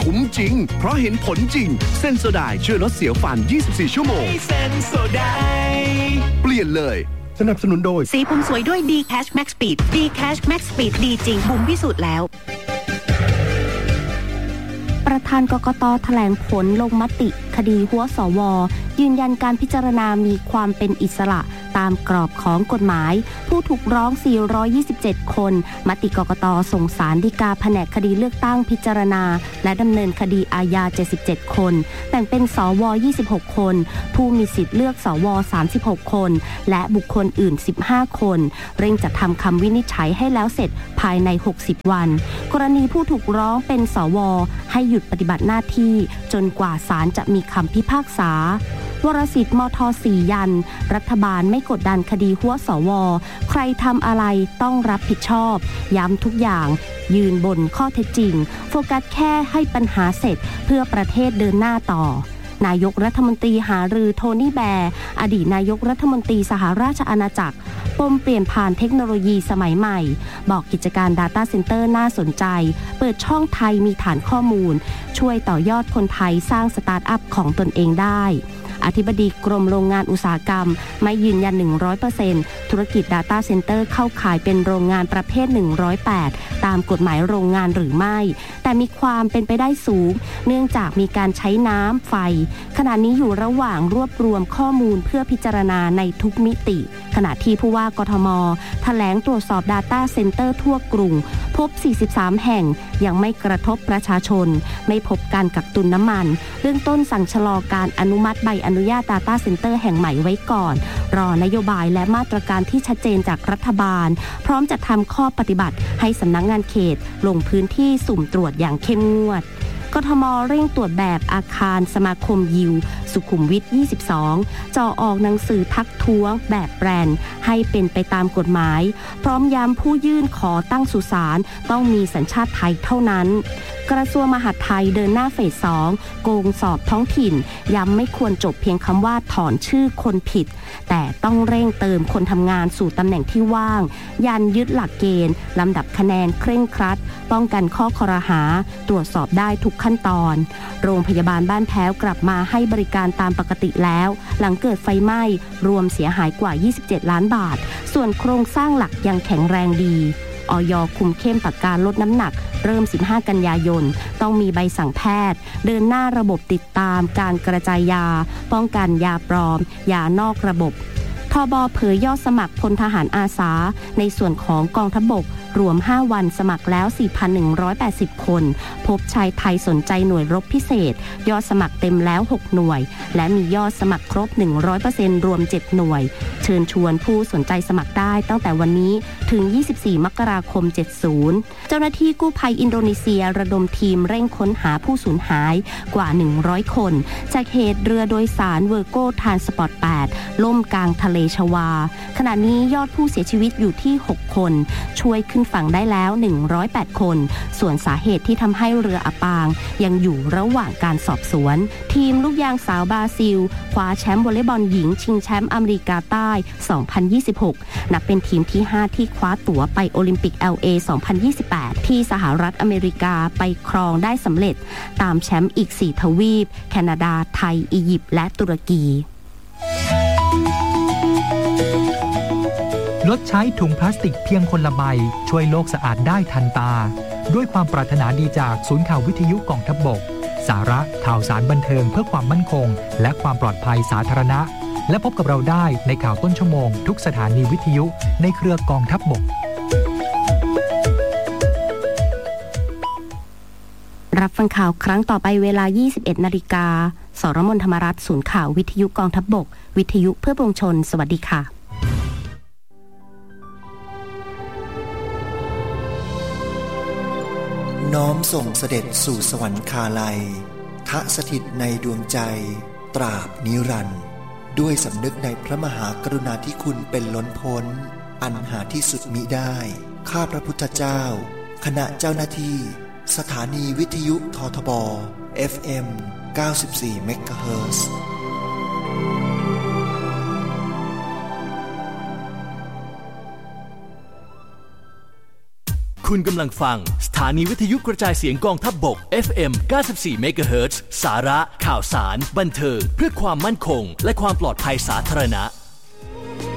คุ้มจริงเพราะเห็นผลจริงเซนโซไดช่วยลดเสียวฟัน24ชั่วโมงเซนโซไดเปลี่ยนเลยสนับสนุนโดยสีผมสวยด้วย D-Cash Max Speed D-Cash Max Speed ดีจริงบุ๋มพิสูจน์แล้วประธานกกต.แถลงผลลงมติคดีหัวสว.ยืนยันการพิจารณามีความเป็นอิสระตามกรอบของกฎหมายผู้ถูกร้อง427คนมติกกต.ส่งศาลฎีกาแผนกคดีเลือกตั้งพิจารณาและดำเนินคดีอาญา77คนแบ่งเป็นสว26คนผู้มีสิทธิ์เลือกสว36คนและบุคคลอื่น15คนเร่งจัดทำคำวินิจฉัยให้แล้วเสร็จภายใน60วันกรณีผู้ถูกร้องเป็นสวให้หยุดปฏิบัติหน้าที่จนกว่าศาลจะมีคำพิพากษาวรสิทธิ์มท.4ยันรัฐบาลไม่กดดันคดีหัวสวใครทำอะไรต้องรับผิดชอบย้ำทุกอย่างยืนบนข้อเท็จจริงโฟกัสแค่ให้ปัญหาเสร็จเพื่อประเทศเดินหน้าต่อนายกรัฐมนตรีหารือโทนี่แบร์อดีตนายกรัฐมนตรีสหราชอาณาจักรปมเปลี่ยนผ่านเทคโนโลยีสมัยใหม่บอกกิจการ Data Center น่าสนใจเปิดช่องไทยมีฐานข้อมูลช่วยต่อยอดคนไทยสร้างสตาร์ทอัพของตนเองได้อธิบดีกรมโรงงานอุตสาหกรรมไม่ยืนยัน 100% ธุรกิจ Data Center เข้าข่ายเป็นโรงงานประเภท108ตามกฎหมายโรงงานหรือไม่แต่มีความเป็นไปได้สูงเนื่องจากมีการใช้น้ำไฟขณะนี้อยู่ระหว่างรวบรวมข้อมูลเพื่อพิจารณาในทุกมิติขณะที่ผู้ว่ากทม.แถลงตรวจสอบ Data Center ทั่วกรุงพบ43แห่งยังไม่กระทบประชาชนไม่พบการกักตุนน้ำมันเบื้องต้นสั่งชะลอการอนุมัติใบอนุญาต Data Center แห่งใหม่ไว้ก่อนรอนโยบายและมาตรการที่ชัดเจนจากรัฐบาลพร้อมจัดทำข้อปฏิบัติให้สำนักงานเขตลงพื้นที่สุ่มตรวจอย่างเข้มงวดกทม.เร่งตรวจแบบอาคารสมาคมยิวสุขุมวิท22จ่อออกหนังสือทักท้วงแบบแบรนด์ให้เป็นไปตามกฎหมายพร้อมย้ำผู้ยื่นขอตั้งสุสานต้องมีสัญชาติไทยเท่านั้นกระทรวงมหาดไทยเดินหน้าเฟส 2โกงสอบท้องถิ่นย้ำไม่ควรจบเพียงคำว่าถอนชื่อคนผิดแต่ต้องเร่งเติมคนทำงานสู่ตำแหน่งที่ว่างยันยึดหลักเกณฑ์ลำดับคะแนนเคร่งครัดป้องกันข้อครหาตรวจสอบได้ทุกขั้นตอนโรงพยาบาลบ้านแพ้วกลับมาให้บริการตามปกติแล้วหลังเกิดไฟไหม้รวมเสียหายกว่า27ล้านบาทส่วนโครงสร้างหลักยังแข็งแรงดีอย.คุมเข้มประการลดน้ำหนักเริ่ม15กันยายนต้องมีใบสั่งแพทย์เดินหน้าระบบติดตามการกระจายยาป้องกันยาปลอมยานอกระบบทบ.เผยยอดสมัครพลทหารอาสาในส่วนของกองทัพบกรวม5วันสมัครแล้ว 4,180 คนพบชายไทยสนใจหน่วยรบพิเศษยอดสมัครเต็มแล้ว6หน่วยและมียอดสมัครครบ 100% รวม7หน่วยเชิญชวนผู้สนใจสมัครได้ตั้งแต่วันนี้ถึง24มกราคม70เจ้าหน้าที่กู้ภัยอินโดนีเซียระดมทีมเร่งค้นหาผู้สูญหายกว่า100คนจากเหตุเรือโดยสารเวอร์โก้ทรานสปอร์ต8ล่มกลางทะเลชวาขณะนี้ยอดผู้เสียชีวิตอยู่ที่6คนช่วยขึ้นฝั่งได้แล้ว108คนส่วนสาเหตุที่ทำให้เรืออับปางยังอยู่ระหว่างการสอบสวนทีมลูกยางสาวบราซิลคว้าแชมป์วอลเลย์บอลหญิงชิงแชมป์อเมริกาใต้2026นับเป็นทีมที่5ที่คว้าตั๋วไปโอลิมปิก LA 2028ที่สหรัฐอเมริกาไปครองได้สำเร็จตามแชมป์อีก4ทวีปแคนาดาไทยอียิปต์และตุรกีลดใช้ถุงพลาสติกเพียงคนละใบช่วยโลกสะอาดได้ทันตาด้วยความปรารถนาดีจากศูนย์ข่าววิทยุกองทัพบกสาระข่าวสารบันเทิงเพื่อความมั่นคงและความปลอดภัยสาธารณะและพบกับเราได้ในข่าวต้นชั่วโมงทุกสถานีวิทยุในเครือกองทัพบกรับฟังข่าวครั้งต่อไปเวลา 21 นาฬิกาสรมน ธรรมรัตน์ศูนย์ข่าววิทยุกองทัพบกวิทยุเพื่อปวงชนสวัสดีค่ะน้อมส่งเสด็จสู่สวรรคาลัยทะสถิตในดวงใจตราบนิรันดร์ด้วยสำนึกในพระมหากรุณาธิคุณเป็นล้นพ้นอันหาที่สุดมิได้ข้าพระพุทธเจ้าคณะเจ้าหน้าที่สถานีวิทยุททบ FM 94 เมกะเฮิรตซ์คุณกำลังฟังสถานีวิทยุกระจายเสียงกองทัพบก FM 94 MHz สาระข่าวสารบันเทิงเพื่อความมั่นคงและความปลอดภัยสาธารณะ